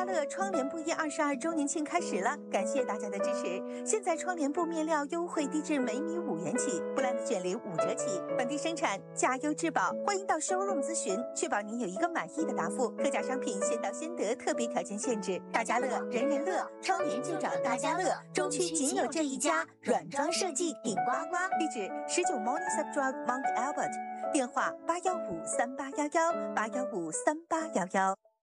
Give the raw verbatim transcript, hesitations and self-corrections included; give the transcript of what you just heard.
乐窗帘布业二十二周年庆开始了，感谢大家的支持。现在窗帘布面料优惠低至每米五元起，布兰的卷帘五折起，本地生产，价优质保。欢迎到 showroom 咨询，确保您有一个满意的答复。特价商品先到先得，特别条件限制。大家乐，人人乐，窗帘就找大家乐。中区仅有这一家，软装设计顶呱呱。地址十九 Morning Sub Drive Mount Albert，电话八幺五三八幺幺八幺五三八幺幺。